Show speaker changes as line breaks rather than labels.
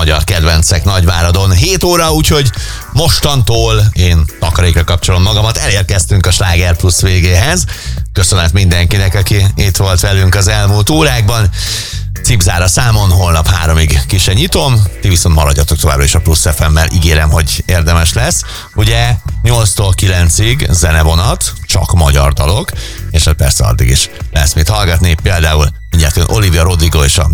magyar kedvencek Nagyváradon. 7 óra, úgyhogy mostantól én takarékra kapcsolom magamat, elérkeztünk a Sláger Plus végéhez. Köszönet mindenkinek, aki itt volt velünk az elmúlt órákban. Cipzár a számon, holnap 3-ig ki se nyitom, ti viszont maradjatok továbbra is a Plusz FM-mel, ígérem, hogy érdemes lesz. Ugye 8-tól 9-ig zenevonat, csak magyar dalok, és persze addig is lesz mit hallgatni, például mindjárt jön Olivia Rodrigo és a